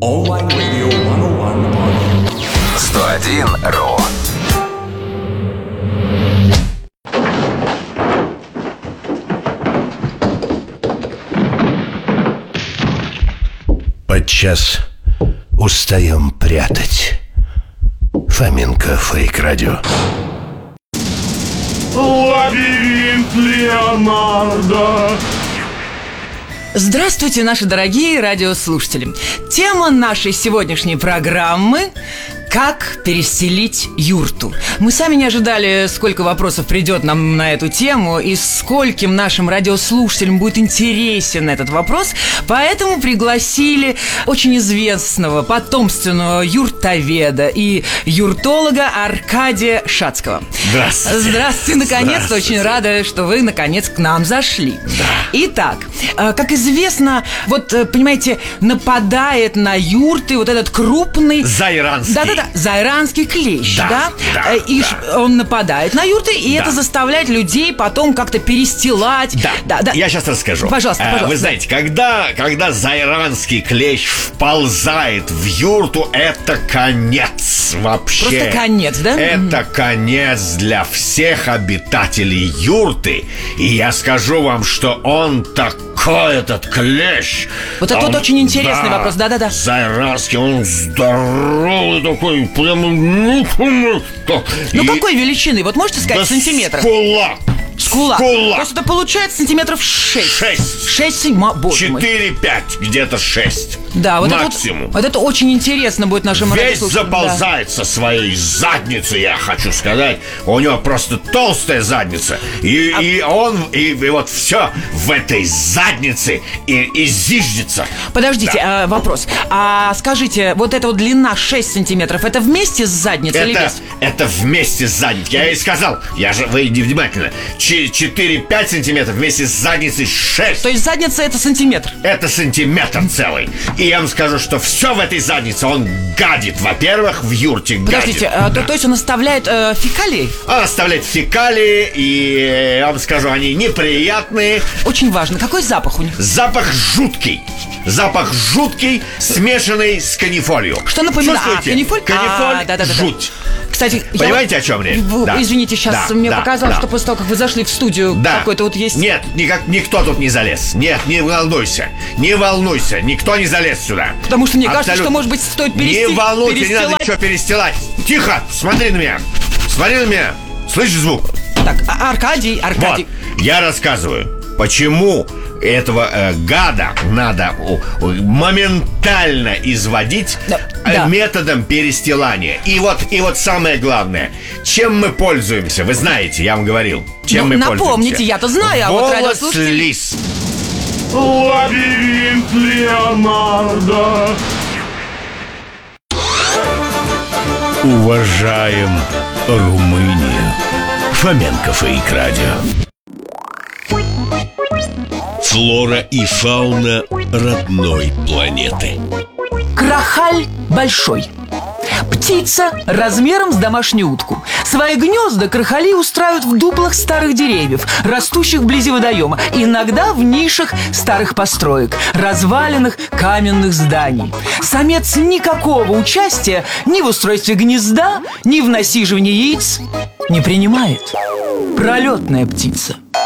Online Radio 101.101.ru. Подчас устаем прятать. Фоменко Фейк Радио. Лабиринт Леонардо. Здравствуйте, наши дорогие радиослушатели. Тема нашей сегодняшней программы – как переселить юрту. Мы сами не ожидали, сколько вопросов придет нам на эту тему и скольким нашим радиослушателям будет интересен этот вопрос. Поэтому пригласили очень известного потомственного юртоведа и юртолога Аркадия Шацкого. Здравствуйте. Здравствуйте, наконец-то. Здравствуйте. Очень рада, что вы наконец к нам зашли. Да. Итак, как известно, вот, понимаете, нападает на юрты вот этот крупный... Зайранский. Да-да-да, зайранский клещ, Да, да, и да. он нападает на юрты, и Да. это заставляет людей потом как-то перестилать. Да. Я сейчас расскажу. Пожалуйста. Вы знаете, когда зайранский клещ вползает в юрту, это конец вообще. Просто конец, да? Это конец для всех обитателей юрты. И я скажу вам, что он такой, этот клещ. Вот это вот очень интересный вопрос, да-да-да. Зайранский, он здоровый такой, прямо... Ну, какой величины? Вот можете сказать, сантиметров? Кулак. То есть это получается сантиметров 6. 6, боже мой. 4-5, где-то 6. Да, максимум. Вот это очень интересно будет нашим Весь радиослушателям. заползает со своей задницы, я хочу сказать. У него просто толстая задница. И вот все в этой заднице и зиждется. Подождите, вопрос. А скажите, вот эта вот длина 6 сантиметров, это вместе с задницей или без? Это вместе с задницей. Я и сказал, вы невнимательно. 4-5 сантиметров вместе с задницей 6. То есть задница это сантиметр? Это сантиметр целый. И я вам скажу, что все в этой заднице он гадит. Во-первых, в юрте Подождите, гадит. то есть он оставляет фекалии? Он оставляет фекалии, и я вам скажу, они неприятные. Очень важно. Какой запах у них? Запах жуткий, смешанный с канифолью. Что напоминает? Чувствуете? Канифоль? Канифоль, Да. жуть. Кстати, Понимаете, о чем речь? Да. Извините, сейчас мне показалось, что после того, как вы зашли в студию, какой-то вот есть... Нет, никто тут не залез. Нет, не волнуйся, никто не залез сюда. Потому что мне кажется, что, может быть, стоит Не волнуйся, не надо перестилать. ничего перестилать. Тихо, смотри на меня. Слышишь звук? Так, Аркадий. Вот, я рассказываю, почему этого гада надо моментально изводить методом перестилания. И вот самое главное, чем мы пользуемся, вы знаете, я вам говорил, чем мы пользуемся. Напомните, я-то знаю, а вот Волос радиослушатели... лис. Лабиринт Леонардо. Уважаем Румынию. Фоменко Фейк Радио. Флора и фауна родной планеты. Крахаль большой. Птица размером с домашнюю утку. Свои гнезда крахали устраивают в дуплах старых деревьев, растущих вблизи водоема, иногда в нишах старых построек, развалинах каменных зданий. Самец никакого участия ни в устройстве гнезда, ни в насиживании яиц не принимает. Пролетная птица.